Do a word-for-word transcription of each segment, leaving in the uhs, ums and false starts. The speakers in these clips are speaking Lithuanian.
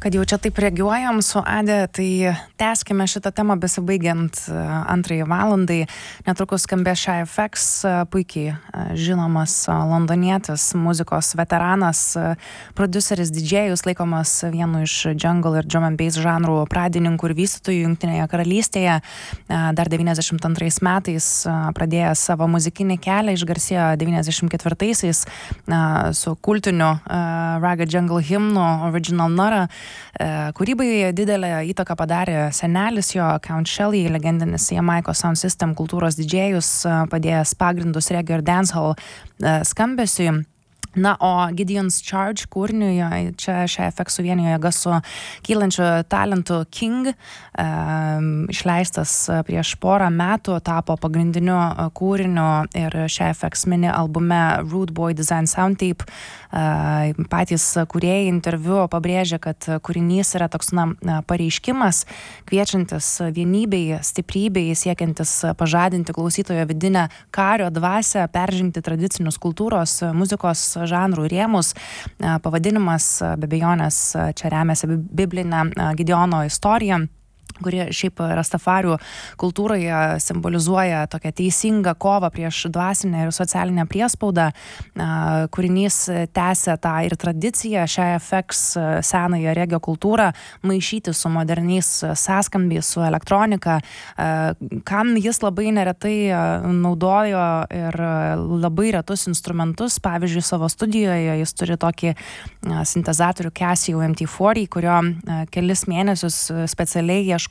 Kad jau čia taip reaguojam su Ade, tai tęskime šitą temą besibaigiant antrąjį valandai. Netrukus skambės Shy F X, puikiai žinomas londonietis, muzikos veteranas, prodiuseris, didžėjus, laikomas vienu iš jungle ir drum and bass žanrų pradininkų ir vystytojų Jungtinėje karalystėje. Dar devyniasdešimt antrais metais pradėjęs savo muzikinį kelią, išgarsėjo devyniasdešimt ketvirtaisiais su kultiniu Raga Jungle himnu Original Nora. Kūrybai didelę įtaką padarė senelis jo, Count Shelley, legendinis Jamaikos Sound System kultūros didžėjus, padėjęs pagrindus reggae ir dancehall skambesiui. Na, o Gideon's Charge kūriniui čia Shy F X suvienijo jėgas su kylančiu talentu King, e, išleistas prieš porą metų, tapo pagrindiniu kūriniu ir Shy F X mini albume Rude Boy Design Sound Tape. E, patys kūrėjai interviu pabrėžė, kad kūrinys yra toks na, pareiškimas, kviečiantis vienybei, stiprybei, siekiantis pažadinti klausytojo vidinę kario dvasią, peržengti tradicinius kultūros, muzikos žanrų rėmus. Pavadinimas be abejonės čia remiasi biblinę Gideono istoriją, kuri šiaip rastafarių kultūroje simbolizuoja tokią teisingą kovą prieš dvasinę ir socialinę priespaudą. Kūrinys tęsia tą ir tradiciją, Shy F X senąją regio kultūrą, maišyti su moderniais sąskambiais, su elektronika, kam jis labai neretai naudojo ir labai retus instrumentus. Pavyzdžiui, savo studijoje jis turi tokį sintezatorių Casio M T četuriasdešimt, kurio kelis mėnesius specialiai ieškojo,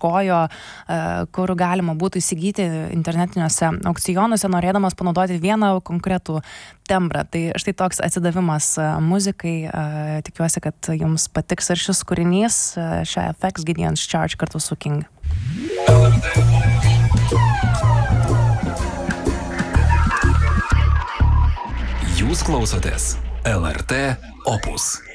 kur galima būtų įsigyti internetiniuose aukcionuose, norėdamas panaudoti vieną konkretų tembrą. Tai štai toks atsidavimas muzikai. Tikiuosi, kad jums patiks ir šis kūrinys Shy F X, Gideon's Charge kartu su King. Jūs klausotės L R T Opus.